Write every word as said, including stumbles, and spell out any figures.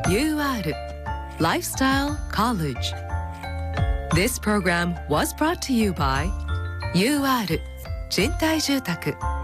ユーアール Lifestyle College. This program was brought to you by ユーアール 賃貸住宅